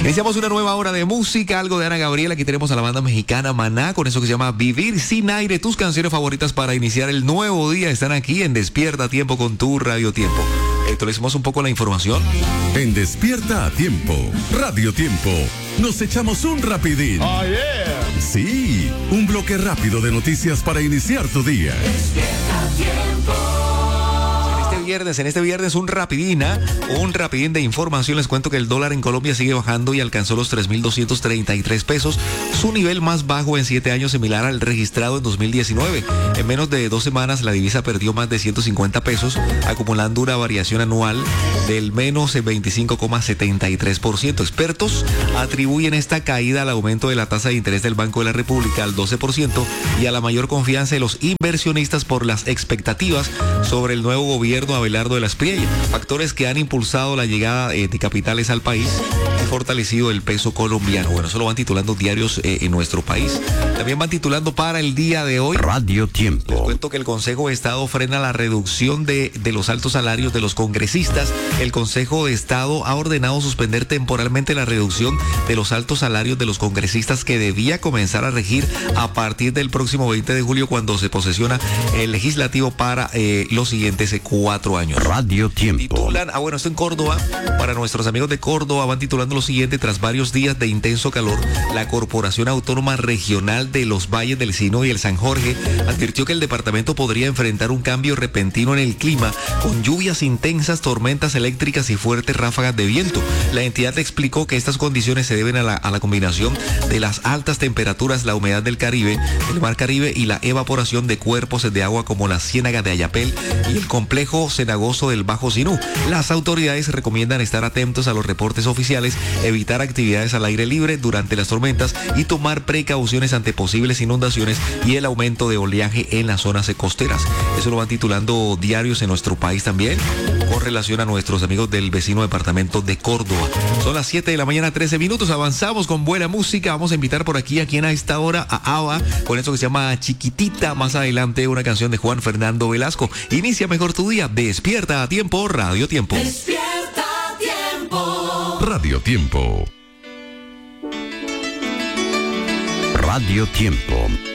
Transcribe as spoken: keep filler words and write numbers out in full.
Iniciamos una nueva hora de música, algo de Ana Gabriel. Aquí tenemos a la banda mexicana Maná con eso que se llama Vivir Sin Aire. Tus canciones favoritas para iniciar el nuevo día están aquí en Despierta a Tiempo con tu Radio Tiempo. Actualicemos un poco la información. En Despierta a Tiempo, Radio Tiempo, nos echamos un rapidín. Oh, yeah. Sí, un bloque rápido de noticias para iniciar tu día. Despierta a Tiempo. Viernes, en este viernes un rapidín, ¿eh? un rapidín de información. Les cuento que el dólar en Colombia sigue bajando y alcanzó los tres mil doscientos treinta y tres pesos, su nivel más bajo en siete años, similar al registrado en dos mil diecinueve. En menos de dos semanas la divisa perdió más de ciento cincuenta pesos, acumulando una variación anual del menos veinticinco coma setenta y tres por ciento. Expertos atribuyen esta caída al aumento de la tasa de interés del Banco de la República al doce por ciento y a la mayor confianza de los inversionistas por las expectativas sobre el nuevo gobierno Abelardo de la Espriella, factores que han impulsado la llegada eh, de capitales al país y fortalecido el peso colombiano. Bueno, eso lo van titulando diarios eh, en nuestro país. También van titulando para el día de hoy. Radio Tiempo. Les cuento que el Consejo de Estado frena la reducción de, de los altos salarios de los congresistas. El Consejo de Estado ha ordenado suspender temporalmente la reducción de los altos salarios de los congresistas que debía comenzar a regir a partir del próximo veinte de julio, cuando se posesiona el legislativo para eh, los siguientes cuatro años. Radio Tiempo. Titulan, ah bueno, esto en Córdoba, para nuestros amigos de Córdoba, van titulando lo siguiente: tras varios días de intenso calor, la Corporación Autónoma Regional de los Valles del Sino y el San Jorge advirtió que el departamento podría enfrentar un cambio repentino en el clima, con lluvias intensas, tormentas eléctricas y fuertes ráfagas de viento. La entidad explicó que estas condiciones se deben a la, a la combinación de las altas temperaturas, la humedad del Caribe, el Mar Caribe y la evaporación de cuerpos de agua como la Ciénaga de Ayapel y el complejo cenagoso del Bajo Sinú. Las autoridades recomiendan estar atentos a los reportes oficiales, evitar actividades al aire libre durante las tormentas y tomar precauciones ante posibles inundaciones y el aumento de oleaje en las zonas costeras. Eso lo van titulando diarios en nuestro país también, con relación a nuestros amigos del vecino departamento de Córdoba. Son las siete de la mañana, trece minutos. Avanzamos con buena música. Vamos a invitar por aquí a quien a esta hora a Ava con eso que se llama Chiquitita. Más adelante una canción de Juan Fernando Velasco. Inicia mejor tu día. Despierta a Tiempo, Radio Tiempo. Despierta a Tiempo. Radio Tiempo. Radio Tiempo.